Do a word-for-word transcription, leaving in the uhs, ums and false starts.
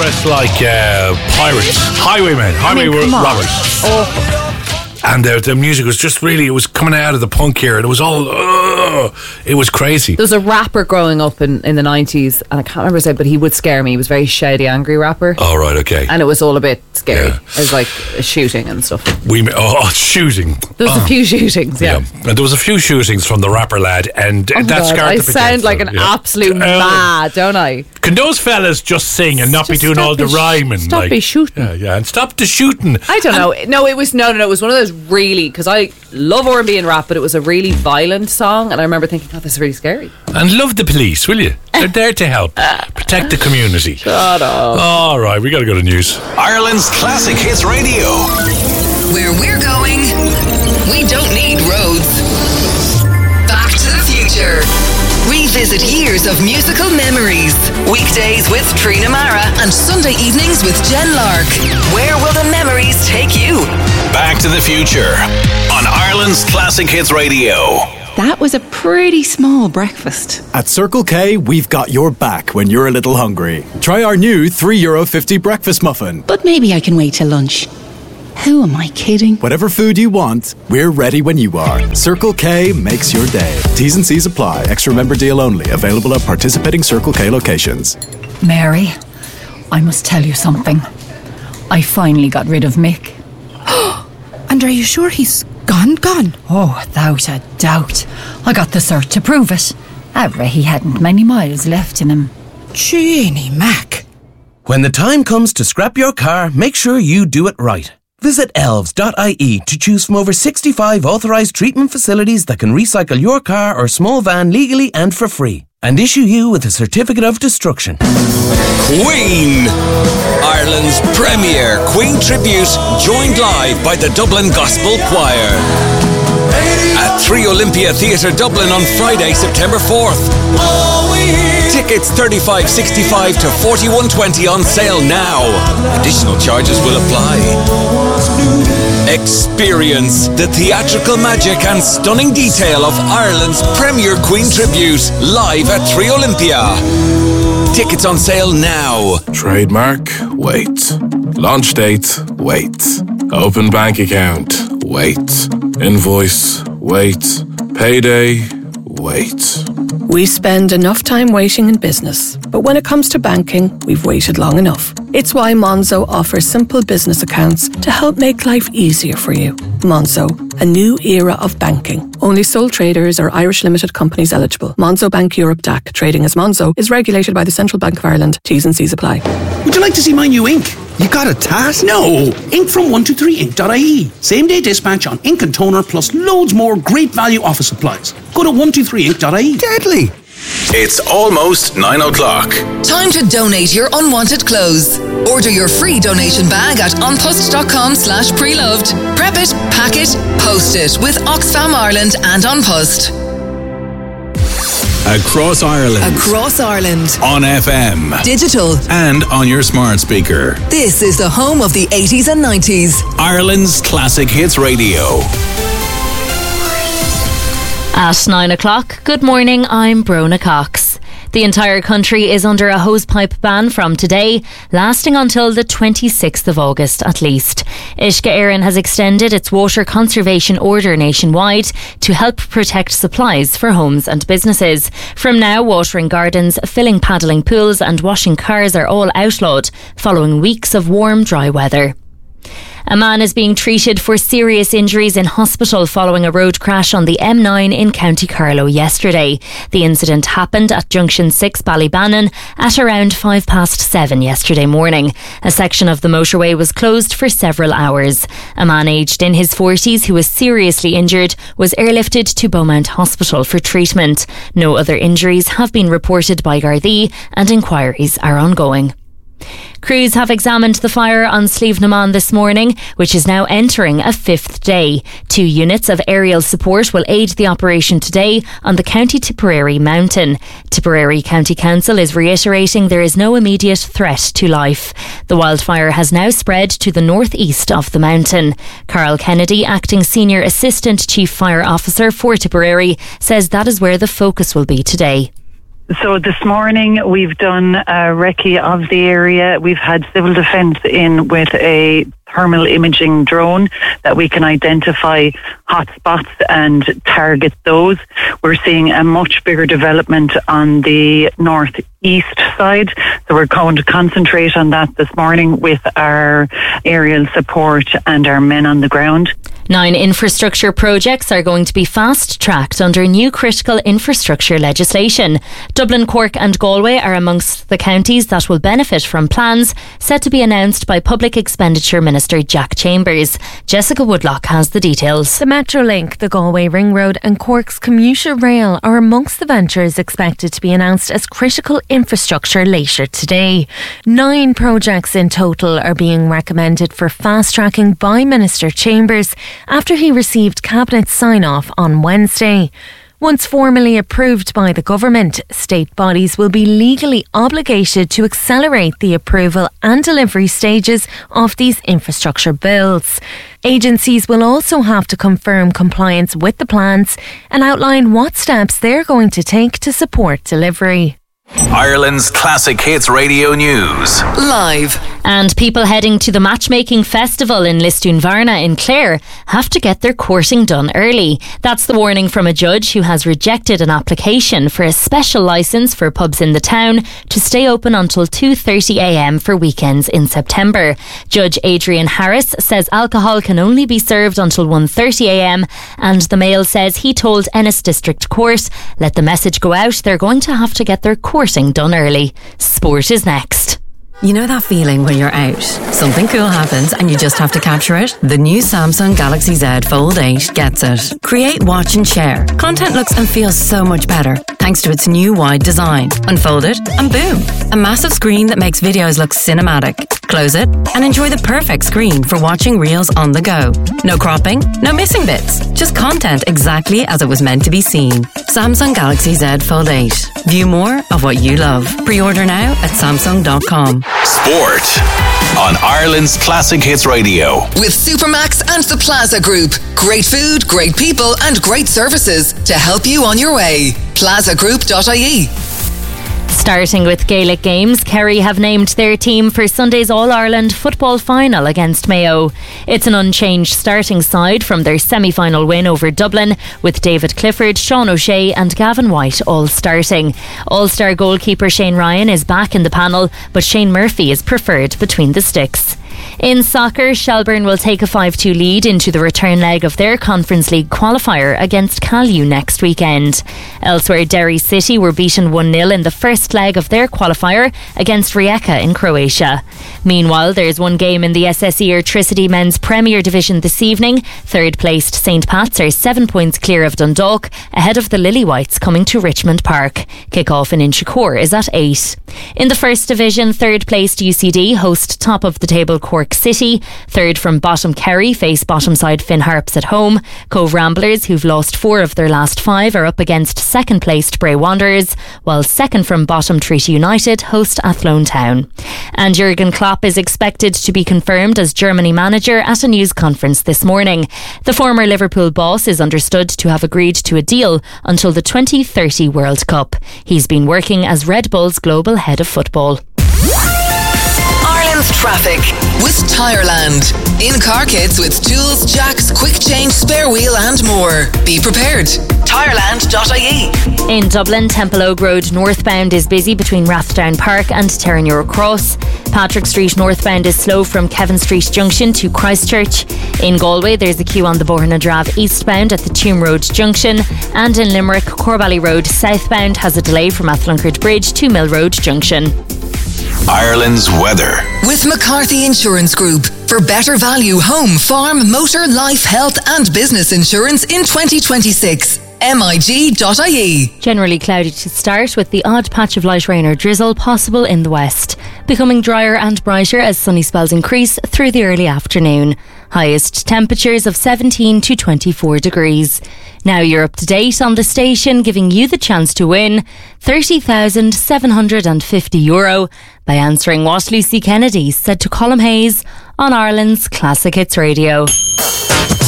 dressed like uh, pirates, highwaymen, highway I mean, come on. robbers. Oh. And the, the music was just really, it was coming out of the punk era. It was all, uh, it was crazy. There was a rapper growing up in, in the nineties, and I can't remember his name, but he would scare me. He was a very shouty, angry rapper. Oh, right, okay. And it was all a bit scary. Yeah. It was like a shooting and stuff. We Oh, shooting. There was oh. a few shootings, yeah. yeah. And there was a few shootings from the rapper lad, and Oh that God, scarred I the sound like an yeah. absolute Uh, mad, don't I? Can those fellas just sing and not Just be doing stop all the the sh- rhyming? stop like, be shooting. Yeah, yeah, and stop the shooting. I don't know. No, it was no, no, no. It was one of those really, because I love R and B and rap, but it was a really violent song, and I remember thinking, "God, this is really scary." And love the police, will you? They're there to help protect the community. Shut up. All right, we got to go to news. Ireland's Classic Hits Radio. Where we're going, we don't need roads. Back to the Future. Revisit years of musical memories. Weekdays with Trina Mara and Sunday evenings with Jen Lark. Where will the memories take you? Back to the Future on Ireland's Classic Hits Radio. That was a pretty small breakfast. At Circle K, we've got your back when you're a little hungry. Try our new three euro fifty breakfast muffin. But maybe I can wait till lunch. Who am I kidding? Whatever food you want, we're ready when you are. Circle K makes your day. T's and C's apply. Extra member deal only. Available at participating Circle K locations. Mary, I must tell you something. I finally got rid of Mick. And are you sure he's gone, gone? Oh, without a doubt. I got the cert to prove it. However, he hadn't many miles left in him. Jeannie Mac. When the time comes to scrap your car, make sure you do it right. Visit elves dot I E to choose from over sixty-five authorised treatment facilities that can recycle your car or small van legally and for free, and issue you with a certificate of destruction. Queen! Ireland's premier Queen tribute, joined live by the Dublin Gospel Choir. At three Olympia Theatre Dublin on Friday, September fourth. Tickets thirty-five sixty-five to forty-one twenty on sale now. Additional charges will apply. Experience the theatrical magic and stunning detail of Ireland's premier Queen tribute live at three Olympia. Tickets on sale now. Trademark, wait. Launch date, wait. Open bank account, wait. Invoice, wait. Payday, wait. We spend enough time waiting in business, but when it comes to banking, we've waited long enough. It's why Monzo offers simple business accounts to help make life easier for you. Monzo, a new era of banking. Only sole traders or Irish limited companies eligible. Monzo Bank Europe D A C, trading as Monzo, is regulated by the Central Bank of Ireland. T's and C's apply. Would you like to see my new ink? You got a tat? No! Ink from one two three ink dot I E. Same day dispatch on ink and toner, plus loads more great value office supplies. Go to one two three ink dot I E. Deadly! It's almost nine o'clock. Time to donate your unwanted clothes. Order your free donation bag at unpost.com slash preloved. Prep it, pack it, post it with Oxfam Ireland and Unpost. Across Ireland. Across Ireland. On F M. Digital. And on your smart speaker. This is the home of the eighties and nineties. Ireland's Classic Hits Radio. At nine o'clock, good morning, I'm Brona Cox. The entire country is under a hosepipe ban from today, lasting until the twenty-sixth of August at least. Uisce Éireann has extended its water conservation order nationwide to help protect supplies for homes and businesses. From now, watering gardens, filling paddling pools and washing cars are all outlawed, following weeks of warm, dry weather. A man is being treated for serious injuries in hospital following a road crash on the M nine in County Carlow yesterday. The incident happened at Junction six Ballybannon at around five past seven yesterday morning. A section of the motorway was closed for several hours. A man aged in his forties who was seriously injured was airlifted to Beaumont Hospital for treatment. No other injuries have been reported by Gardaí and inquiries are ongoing. Crews have examined the fire on Slieve na Mon this morning, which is now entering a fifth day. Two units of aerial support will aid the operation today on the County Tipperary mountain. Tipperary County Council is reiterating there is no immediate threat to life. The wildfire has now spread to the northeast of the mountain. Carl Kennedy, Acting Senior Assistant Chief Fire Officer for Tipperary, says that is where the focus will be today. So this morning we've done a recce of the area. We've had civil defence in with a thermal imaging drone that we can identify hotspots and target those. We're seeing a much bigger development on the northeast side, so we're going to concentrate on that this morning with our aerial support and our men on the ground. Nine infrastructure projects are going to be fast-tracked under new critical infrastructure legislation. Dublin, Cork and Galway are amongst the counties that will benefit from plans set to be announced by Public Expenditure Minister Jack Chambers. Jessica Woodlock has the details. The Metrolink, the Galway Ring Road and Cork's commuter rail are amongst the ventures expected to be announced as critical infrastructure later today. Nine projects in total are being recommended for fast-tracking by Minister Chambers after he received Cabinet sign-off on Wednesday. Once formally approved by the government, state bodies will be legally obligated to accelerate the approval and delivery stages of these infrastructure builds. Agencies will also have to confirm compliance with the plans and outline what steps they're going to take to support delivery. Ireland's Classic Hits Radio News. Live. And people heading to the Matchmaking Festival in Lisdoonvarna in Clare have to get their courting done early. That's the warning from a judge who has rejected an application for a special licence for pubs in the town to stay open until two thirty a m for weekends in September. Judge Adrian Harris says alcohol can only be served until one thirty a m and the Mail says he told Ennis District Court, let the message go out, they're going to have to get their courting done early. Sport is next. You know that feeling when you're out, something cool happens and you just have to capture it? The new Samsung Galaxy Z Fold eight gets it. Create, watch and share. Content looks and feels so much better thanks to its new wide design. Unfold it and boom, a massive screen that makes videos look cinematic. Close it and enjoy the perfect screen for watching reels on the go. No cropping, no missing bits, just content exactly as it was meant to be seen. Samsung Galaxy Z Fold eight. View more of what you love. Pre-order now at samsung dot com. Sport on Ireland's Classic Hits Radio. With Supermax and the Plaza Group. Great food, great people and great services to help you on your way. plaza group dot I E. Starting with Gaelic games, Kerry have named their team for Sunday's All-Ireland football final against Mayo. It's an unchanged starting side from their semi-final win over Dublin, with David Clifford, Sean O'Shea and Gavin White all starting. All-star goalkeeper Shane Ryan is back in the panel, but Shane Murphy is preferred between the sticks. In soccer, Shelbourne will take a five two lead into the return leg of their Conference League qualifier against Calyu next weekend. Elsewhere, Derry City were beaten one nil in the first leg of their qualifier against Rijeka in Croatia. Meanwhile, there's one game in the S S E Airtricity Men's Premier Division this evening. Third placed Saint Pat's are seven points clear of Dundalk, ahead of the Lilywhites coming to Richmond Park. Kick-off in Inchicore is at eight. In the First Division, third placed U C D host top of the table Cork City. Third from bottom Kerry face bottom side Finn Harps at home. Cove Ramblers, who've lost four of their last five, are up against second placed Bray Wanderers, while second from bottom Treaty United host Athlone Town. And Jurgen Klopp is expected to be confirmed as Germany manager at a news conference this morning. The former Liverpool boss is understood to have agreed to a deal until the twenty thirty World Cup. He's been working as Red Bull's global head of football. Ireland's traffic with Tireland. In car kits with tools, jacks, quick change, spare wheel and more. Be prepared. tireland dot I E. In Dublin, Temple Oak Road northbound is busy between Rathdown Park and Terranure Cross. Patrick Street northbound is slow from Kevin Street Junction to Christchurch. In Galway, there's a queue on the Bornadrav eastbound at the Tuam Road Junction. And in Limerick, Corbally Road southbound has a delay from Athlunkard Bridge to Mill Road Junction. Ireland's weather. With McCarthy Insurance Group. For better value home, farm, motor, life, health and business insurance in twenty twenty-six. M I G dot I E. Generally cloudy to start, with the odd patch of light rain or drizzle possible in the west. Becoming drier and brighter as sunny spells increase through the early afternoon. Highest temperatures of seventeen to twenty-four degrees. Now you're up to date on the station, giving you the chance to win thirty thousand seven hundred fifty euro by answering what Lucy Kennedy said to Colm Hayes on Ireland's Classic Hits Radio.